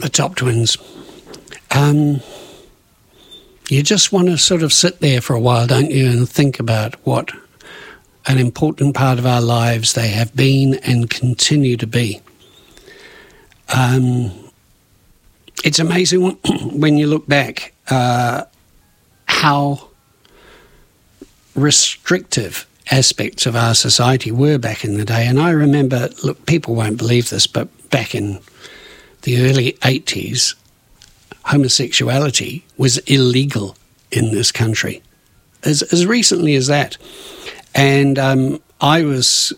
the Top Twins. You just want to sort of sit there for a while, don't you, and think about what an important part of our lives they have been and continue to be. It's amazing when you look back how restrictive aspects of our society were back in the day. And I remember, look, people won't believe this, but back in the early 80s, homosexuality was illegal in this country, as recently as that. And I was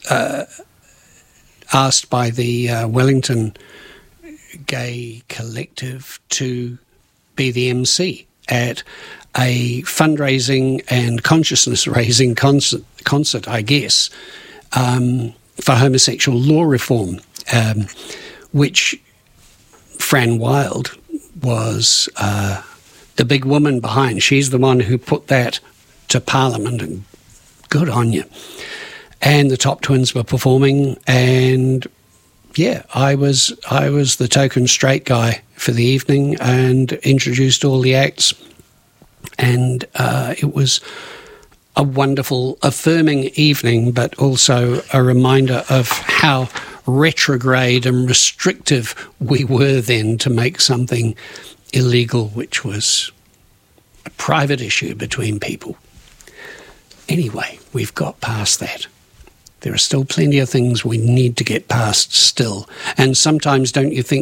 asked by the Wellington Gay Collective to be the MC at a fundraising and consciousness-raising concert, I guess, for homosexual law reform, which Fran Wilde was the big woman behind. She's the one who put that to Parliament, and good on you. And the Top Twins were performing, and yeah, I was the token straight guy for the evening and introduced all the acts. And it was a wonderful, affirming evening, but also a reminder of how retrograde and restrictive we were then to make something illegal, which was a private issue between people. Anyway, we've got past that. There are still plenty of things we need to get past still. And sometimes, don't you think,